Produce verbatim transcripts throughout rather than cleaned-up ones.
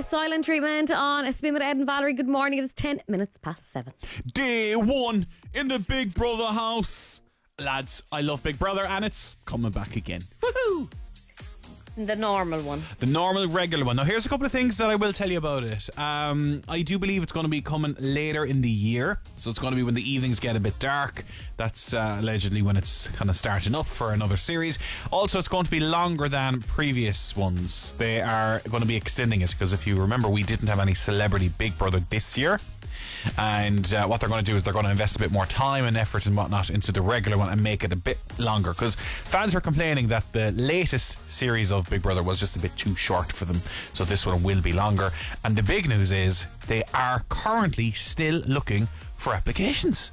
Silent Treatment on a Spin with Ed and Valerie. Good morning. It's ten minutes past seven. Day one in the Big Brother house. Lads, I love Big Brother and it's coming back again. Woohoo! The normal one. The normal, regular one. Now, here's a couple of things that I will tell you about it. Um, I do believe it's going to be coming later in the year. So it's going to be when the evenings get a bit dark. That's uh, allegedly when it's kind of starting up for another series. Also, it's going to be longer than previous ones. They are going to be extending it because if you remember, we didn't have any celebrity Big Brother this year. And uh, what they're going to do is they're going to invest a bit more time and effort and whatnot into the regular one and make it a bit longer, because fans were complaining that the latest series of Big Brother was just a bit too short for them, so this one will be longer. And the big news is they are currently still looking for applications.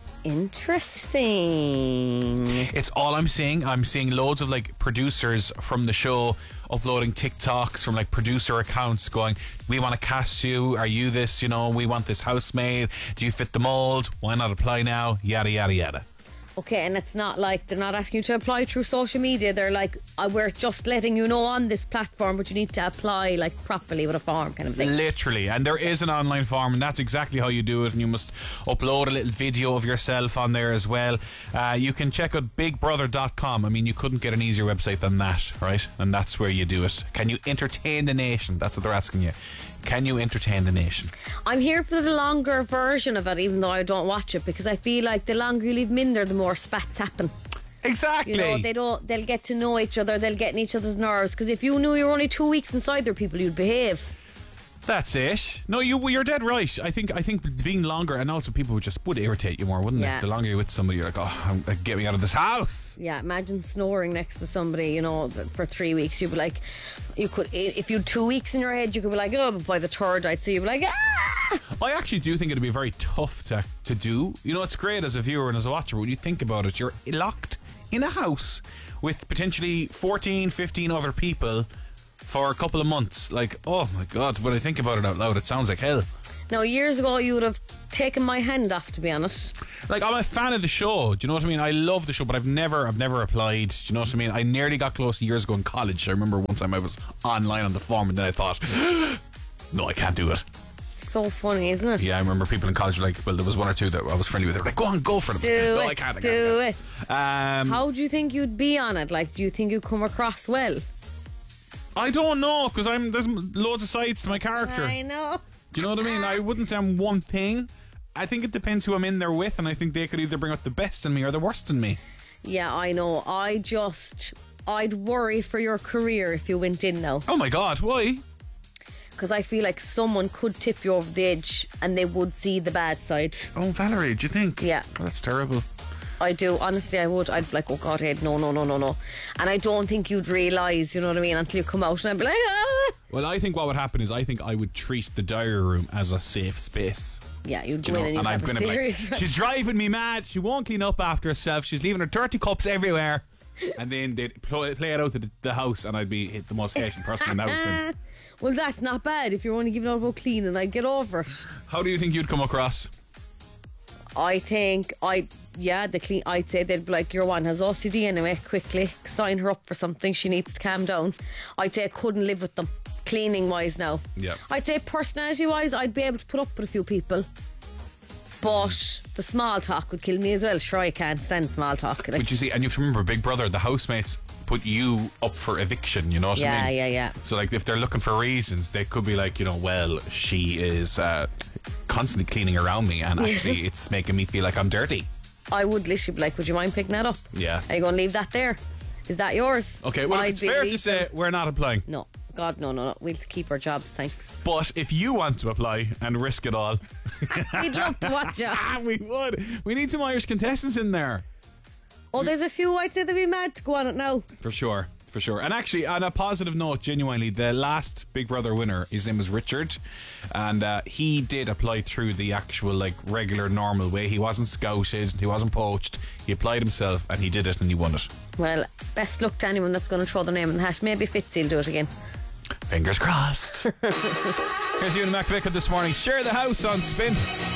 Interesting. It's all I'm seeing. I'm seeing loads of like producers from the show uploading TikToks from like producer accounts going, we want to cast you, are you this, you know, we want this housemaid, do you fit the mold, why not apply now, yada yada yada. Okay, and it's not like they're not asking you to apply through social media. They're like, oh, we're just letting you know on this platform, but you need to apply like properly with a form kind of thing. Literally, and there is an online form, and that's exactly how you do it. And you must upload a little video of yourself on there as well. Uh, you can check out big brother dot com. I mean, you couldn't get an easier website than that, right? And that's where you do it. Can you entertain the nation? That's what they're asking you. Can you entertain the nation? I'm here for the longer version of it, even though I don't watch it, because I feel like the longer you leave them in there, the more spats happen. Exactly. You know, they don't. They'll get to know each other. They'll get in each other's nerves. Because if you knew you were only two weeks inside there, people, you'd behave. That's it. No, you you're dead right. I think I think being longer, and also people would just would irritate you more, wouldn't Yeah. it? The longer you're with somebody, you're like, oh, I'm, uh, get me out of this house. Yeah, imagine snoring next to somebody, you know, th- for three weeks. You'd be like, you could, i- if you had two weeks in your head, you could be like, oh, but by the third, I'd see you be like, ah! I actually do think it'd be very tough to to do. You know, it's great as a viewer and as a watcher, but when you think about it, you're locked in a house with potentially fourteen, fifteen other people for a couple of months. Like, oh my God, when I think about it out loud, it sounds like hell. Now, years ago, you would have taken my hand off, to be honest. Like, I'm a fan of the show. Do you know what I mean? I love the show, but I've never, I've never applied. Do you know what I mean? I nearly got close years ago in college. I remember one time I was online on the form, and then I thought, no, I can't do it. So funny, isn't it? Yeah, I remember people in college were like, well, there was one or two that I was friendly with. They were like, go on, go for it. Do no, it. I can't. I can't. do I can't. it. Um, How do you think you'd be on it? Like, do you think you'd come across well? I don't know, because I'm there's loads of sides to my character. I know. Do you know what I mean? I wouldn't say I'm one thing. I think it depends who I'm in there with, and I think they could either bring out the best in me or the worst in me. Yeah, I know. I just, I'd worry for your career if you went in now. Oh my God, why? Because I feel like someone could tip you over the edge and they would see the bad side. Oh, Valerie, do you think? Yeah. Oh, that's terrible. I do. Honestly, I would. I'd be like, oh God, Ed, no, no, no, no, no. And I don't think you'd realise, you know what I mean, until you come out and I'd be like, ah. Well, I think what would happen is I think I would treat the diary room as a safe space. Yeah, you'd Do go you in know? and you'd And I'm have a going to be serious... like, she's driving me mad. She won't clean up after herself. She's leaving her dirty cups everywhere. And then they'd play, play it out to the, the house, and I'd be the most hated person in the house then. Well, that's not bad if you're only giving out about cleaning. I'd get over it. How do you think you'd come across? I think I, yeah, the clean. I'd say they'd be like, your one has O C D anyway. Quickly sign her up for something. She needs to calm down. I'd say I couldn't live with them, cleaning wise now. Yeah. I'd say personality wise, I'd be able to put up with a few people, but the small talk would kill me as well. Sure, I can't stand small talk. Like, But you see, and you have to remember, Big Brother, the housemates put you up for eviction, you know what yeah, I mean? yeah, yeah. So like if they're looking for reasons, they could be like, you know, well, she is uh, constantly cleaning around me and actually it's making me feel like I'm dirty. I would literally be like, would you mind picking that up? Yeah. Are you going to leave that there? Is that yours? Okay, well, I'd it's be fair to leaving- say we're not applying. No. God, no, no, no. We'll keep our jobs, thanks. But if you want to apply and risk it all, We'd love to watch it. we would. We need some Irish contestants in there. Oh, there's a few I'd say they'd be mad to go on it now. For sure. For sure. And actually, on a positive note, genuinely, the last Big Brother winner, his name was Richard, and uh, he did apply through the actual, like, regular, normal way. He wasn't scouted, he wasn't poached. He applied himself, and he did it, and he won it. Well, best luck to anyone that's going to throw their name in the hat. Maybe Fitzy will do it again. Fingers crossed. Here's you and Mac Vicker this morning. Share the house on Spin.